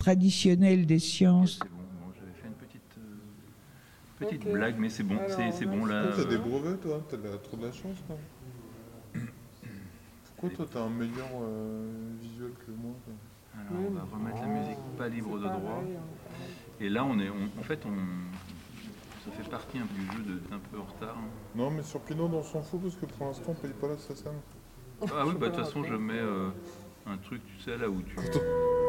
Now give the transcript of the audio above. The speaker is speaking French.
traditionnelle des sciences. C'est bon, j'avais fait une petite blague, mais c'est bon, c'est bon là. T'as des brevets, toi? T'as trop de la chance, quoi. Pourquoi toi t'as un meilleur visuel que moi, quoi? Alors on va remettre la musique pas libre de droit. Et là en fait ça fait partie du jeu d'un peu en retard. Non, mais sur Pinode on s'en fout parce que pour l'instant on paye pas la SACEM. Ah oui, bah de toute façon je mets un truc, tu sais, là où tu